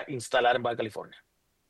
instalar en Baja California.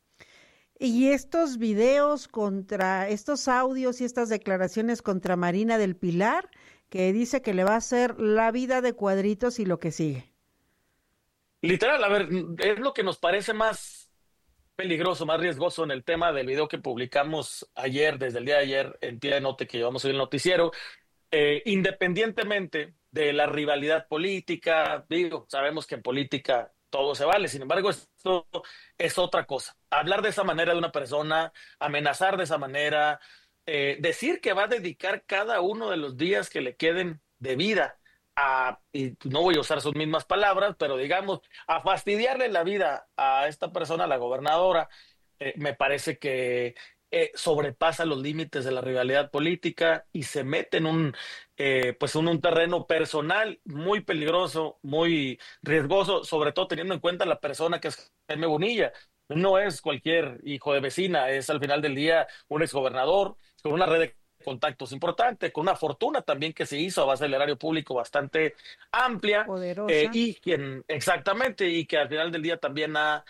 Y estos videos contra, estos audios y estas declaraciones contra Marina del Pilar, que dice que le va a hacer la vida de cuadritos y lo que sigue. Literal, a ver, es lo que nos parece más peligroso, más riesgoso en el tema del video que publicamos ayer, desde el día de ayer, en pie de nota que llevamos hoy en el noticiero. Independientemente de la rivalidad política, digo, sabemos que en política todo se vale, sin embargo, esto es otra cosa. Hablar de esa manera de una persona, amenazar de esa manera, decir que va a dedicar cada uno de los días que le queden de vida a, y no voy a usar sus mismas palabras, pero digamos, a fastidiarle la vida a esta persona, a la gobernadora, me parece que sobrepasa los límites de la rivalidad política y se mete en pues en un terreno personal muy peligroso, muy riesgoso, sobre todo teniendo en cuenta la persona que es Jaime Bonilla. No es cualquier hijo de vecina, es al final del día un exgobernador con una red de contactos importante, con una fortuna también que se hizo a base del erario público bastante amplia, Poderosa. y quien exactamente, y que al final del día también ha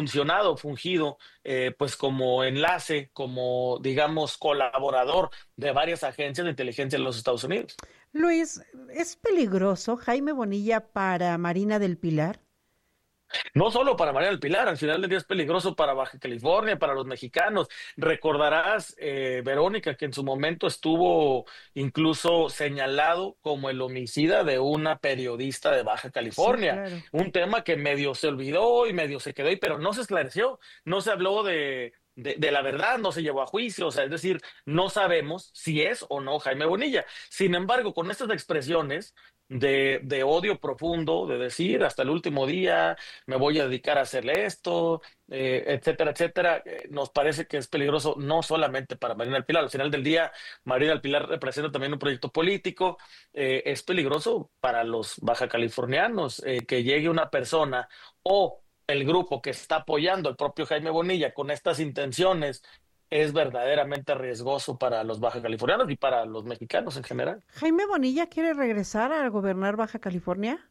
fungido pues como enlace, como digamos colaborador de varias agencias de inteligencia de los Estados Unidos. Luis, ¿es peligroso Jaime Bonilla para Marina del Pilar? No solo para María del Pilar, al final del día es peligroso para Baja California, para los mexicanos. Recordarás, Verónica, que en su momento estuvo incluso señalado como el homicida de una periodista de Baja Sí, California. claro. Un tema que medio se olvidó y medio se quedó ahí, pero no se esclareció, no se habló de la verdad, no se llevó a juicio, o sea, es decir, no sabemos si es o no Jaime Bonilla. Sin embargo, con estas expresiones de odio profundo, de decir hasta el último día me voy a dedicar a hacerle esto, etcétera, etcétera. Nos parece que es peligroso no solamente para Marina del Pilar, al final del día Marina del Pilar representa también un proyecto político, es peligroso para los baja californianos, que llegue una persona o el grupo que está apoyando al propio Jaime Bonilla con estas intenciones. Es verdaderamente riesgoso para los baja californianos y para los mexicanos en general. ¿Jaime Bonilla quiere regresar a gobernar Baja California?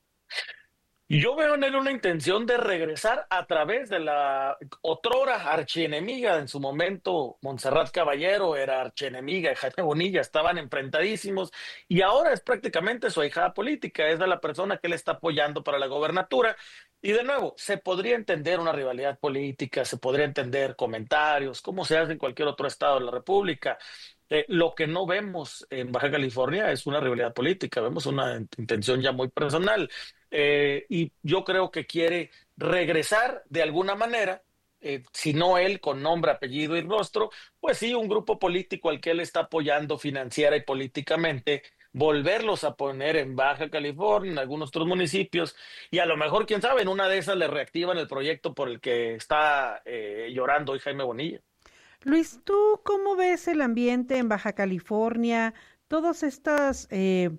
Y yo veo en él una intención de regresar a través de la otrora archienemiga en su momento. Montserrat Caballero era archienemiga de Jaime Bonilla, estaban enfrentadísimos y ahora es prácticamente su ahijada política, es de la persona que él está apoyando para la gobernatura. Y de nuevo, se podría entender una rivalidad política, se podría entender comentarios, como se hace en cualquier otro estado de la República. Lo que no vemos en Baja California es una rivalidad política, vemos una intención ya muy personal. Y yo creo que quiere regresar de alguna manera, si no él con nombre, apellido y rostro, pues sí, un grupo político al que él está apoyando financiera y políticamente, volverlos a poner en Baja California, en algunos otros municipios, y a lo mejor, quién sabe, en una de esas le reactivan el proyecto por el que está llorando hoy Jaime Bonilla. Luis, ¿tú cómo ves el ambiente en Baja California? Todas estas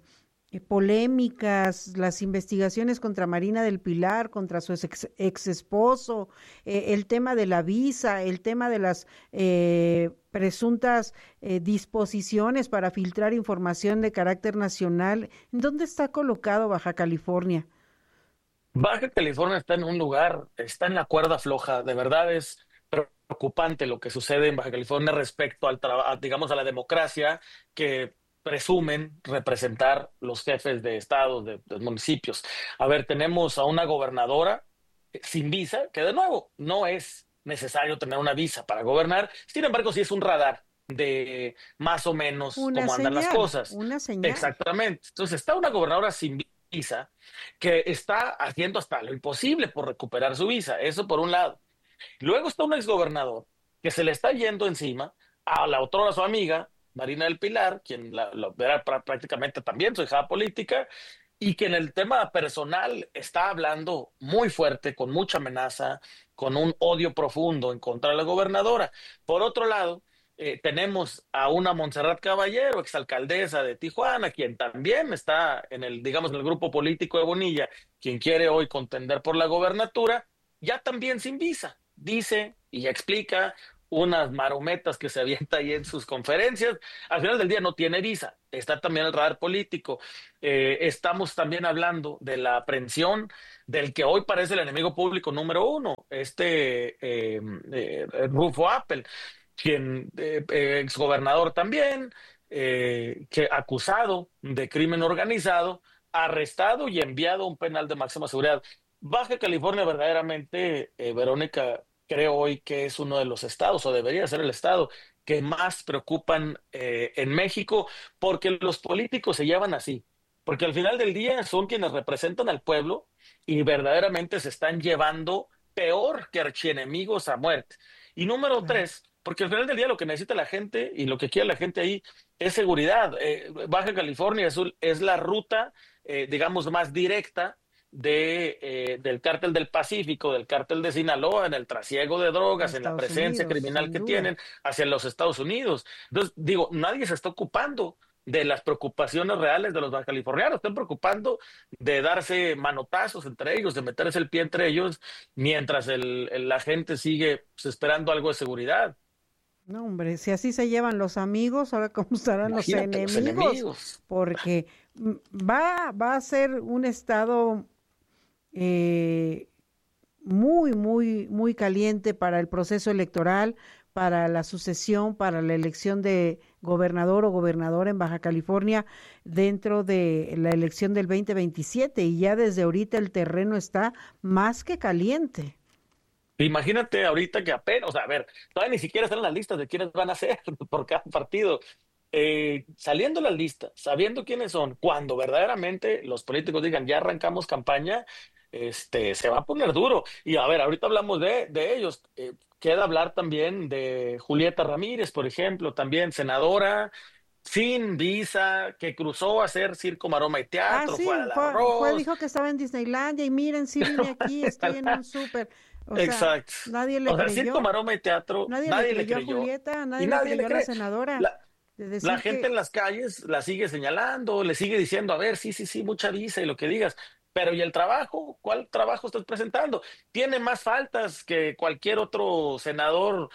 polémicas, las investigaciones contra Marina del Pilar, contra su ex esposo, el tema de la visa, el tema de las presuntas disposiciones para filtrar información de carácter nacional. ¿En dónde está colocado Baja California? Baja California está en un lugar, está en la cuerda floja, de verdad es preocupante lo que sucede en Baja California respecto digamos, a la democracia que presumen representar los jefes de estados, de municipios. A ver, tenemos a una gobernadora sin visa, que de nuevo no es necesario tener una visa para gobernar, sin embargo, sí es un radar de más o menos cómo andan las cosas. Una señal. Exactamente. Entonces, está una gobernadora sin visa que está haciendo hasta lo imposible por recuperar su visa. Eso por un lado. Luego está un exgobernador que se le está yendo encima a la otrora su amiga, Marina del Pilar, quien era prácticamente también su hija política, y que en el tema personal está hablando muy fuerte, con mucha amenaza, con un odio profundo en contra de la gobernadora. Por otro lado, tenemos a una Montserrat Caballero, exalcaldesa de Tijuana, quien también está en el, digamos, en el grupo político de Bonilla, quien quiere hoy contender por la gobernatura, ya también sin visa. Dice y explica unas marometas que se avienta ahí en sus conferencias. Al final del día no tiene visa, está también el radar político. Estamos también hablando de la aprehensión del que hoy parece el enemigo público número uno, Rufo Appel, quien exgobernador también, que acusado de crimen organizado, arrestado y enviado a un penal de máxima seguridad. Baja California verdaderamente, Verónica, creo hoy que es uno de los estados, o debería ser el estado, que más preocupan en México, porque los políticos se llevan así, porque al final del día son quienes representan al pueblo y verdaderamente se están llevando peor que archienemigos a muerte. Y número Claro. tres, porque al final del día lo que necesita la gente y lo que quiere la gente ahí es seguridad. Baja California es la ruta, digamos, más directa del cártel del Pacífico, del cártel de Sinaloa, en el trasiego de A drogas, en la Estados presencia Unidos, criminal sin que duda. tienen hacia los Estados Unidos. Entonces, digo, nadie se está ocupando de las preocupaciones reales de los bajacalifornianos, están preocupando de darse manotazos entre ellos, de meterse el pie entre ellos, mientras la gente sigue pues, esperando algo de seguridad. No, hombre, si así se llevan los amigos, ahora cómo estarán los Imagínate los enemigos, enemigos. porque va a ser un estado eh, muy caliente para el proceso electoral, para la sucesión, para la elección de gobernador o gobernadora en Baja California dentro de la elección del 2027 y ya desde ahorita el terreno está más que caliente. Imagínate ahorita que apenas, o sea, a ver, todavía ni siquiera están las listas de quiénes van a ser por cada partido. Saliendo las listas, sabiendo quiénes son, cuando verdaderamente los políticos digan ya arrancamos campaña, se va a poner duro. Y a ver, ahorita hablamos de ellos. Queda hablar también de Julieta Ramírez, por ejemplo, también senadora sin visa, que cruzó a hacer circo, maroma y Ah, teatro, sí, fue al arroz. dijo que estaba en Disneylandia y miren, sí vine aquí, estoy en un súper. O sea, Exacto. nadie le O sea, circo, creyó, maroma y teatro, nadie le nadie le creyó a creyó Julieta, y nadie le nadie le creyó a la cree. senadora La, de la decir gente en que las calles la sigue señalando, le sigue diciendo, a ver, sí, sí, sí, mucha visa y lo que digas. Pero ¿y el trabajo? ¿Cuál trabajo estás presentando? Tiene más faltas que cualquier otro senador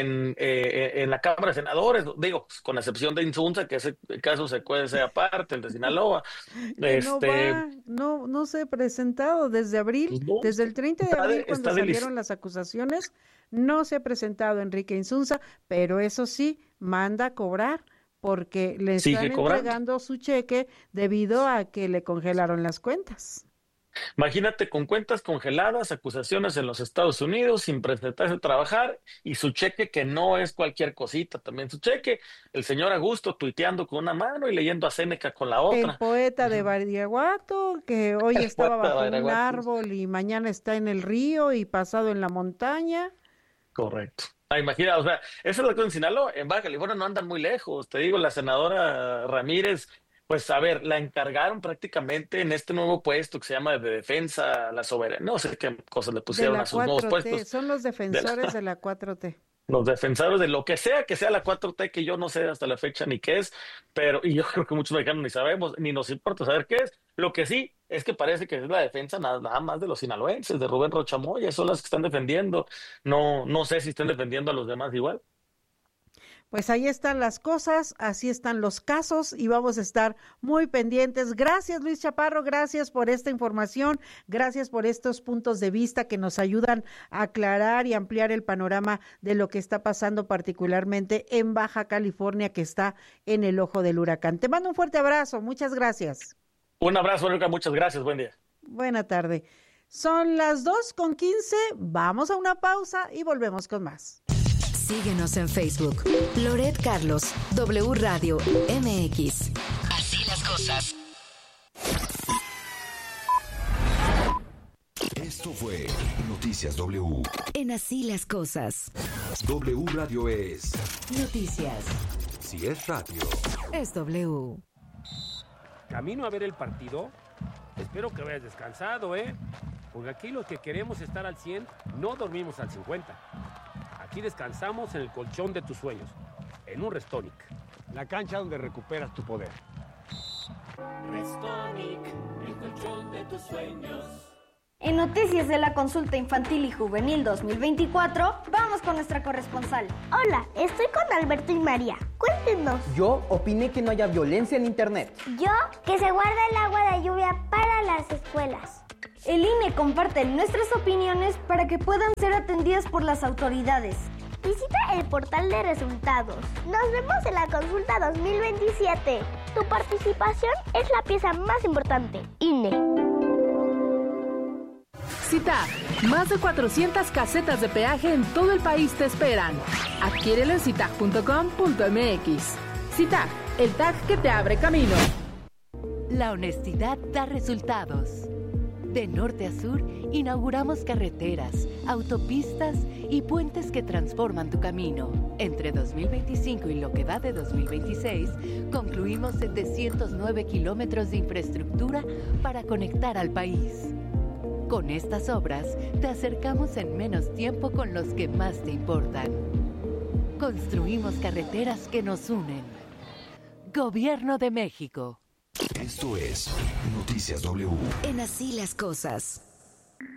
en la Cámara de Senadores, digo, con excepción de Insunza, que ese caso se cuece aparte, el de Sinaloa. que no Este, va, no se ha presentado desde abril, pues no, desde el 30 de abril cuando está salieron las acusaciones, no se ha presentado Enrique Insunza, pero eso sí, manda a cobrar porque le están sigue cobrando. entregando su cheque debido a que le congelaron las cuentas. Imagínate con cuentas congeladas, acusaciones en los Estados Unidos, sin presentarse a trabajar y su cheque que no es cualquier cosita, también su cheque, el señor Augusto tuiteando con una mano y leyendo a Séneca con la El otra. poeta de Bariaguato, que hoy El estaba poeta de bajo un Badiraguato. árbol y mañana está en el río y pasado en la montaña. Correcto. Ah, imagina, o sea, eso es lo que en Sinaloa, en Baja California no andan muy lejos. Te digo, la senadora Ramírez, pues a ver, la encargaron prácticamente en este nuevo puesto que se llama de defensa a la soberanía. No sé qué cosas le De pusieron la a sus nuevos 4T, puestos. son los de defensores de la 4T. los defensores de lo que sea la 4T, que yo no sé hasta la fecha ni qué es, pero, y yo creo que muchos mexicanos ni sabemos, ni nos importa saber qué es. Lo que sí es que parece que es la defensa nada más de los sinaloenses, de Rubén Rochamoya, son las que están defendiendo. No, no sé si están defendiendo a los demás igual. Pues ahí están las cosas, así están los casos y vamos a estar muy pendientes. Gracias, Luis Chaparro, gracias por esta información, gracias por estos puntos de vista que nos ayudan a aclarar y ampliar el panorama de lo que está pasando particularmente en Baja California, que está en el ojo del huracán. Te mando un fuerte abrazo, muchas gracias. Un abrazo, Verónica, muchas gracias, buen día. Buena tarde. Son las 2:15, vamos a una pausa y volvemos con más. Síguenos en Facebook. Loret Carlos, W Radio MX. Así las cosas. Esto fue Noticias W. En Así las cosas. W Radio es. Noticias. Si es radio. Es W. Camino a ver el partido. Espero que vayas descansado, ¿eh? Porque aquí los que queremos estar al 100 no dormimos al 50. Aquí descansamos en el colchón de tus sueños, en un Restonic. La cancha donde recuperas tu poder. Restonic, el colchón de tus sueños. En Noticias de la Consulta Infantil y Juvenil 2024, vamos con nuestra corresponsal. Hola, estoy con Alberto y María. Cuéntenos. Yo opiné que no haya violencia en Internet. Yo, que se guarda el agua de lluvia para las escuelas. El INE comparte nuestras opiniones para que puedan ser atendidas por las autoridades. Visita el portal de resultados. Nos vemos en la consulta 2027. Tu participación es la pieza más importante. INE. CITAG, más de 400 casetas de peaje en todo el país te esperan. Adquiérelo en citag.com.mx. CITAG, el tag que te abre camino. La honestidad da resultados. De norte a sur, inauguramos carreteras, autopistas y puentes que transforman tu camino. Entre 2025 y lo que va de 2026, concluimos 709 kilómetros de infraestructura para conectar al país. Con estas obras, te acercamos en menos tiempo con los que más te importan. Construimos carreteras que nos unen. Gobierno de México. Esto es Noticias W. En Así las Cosas.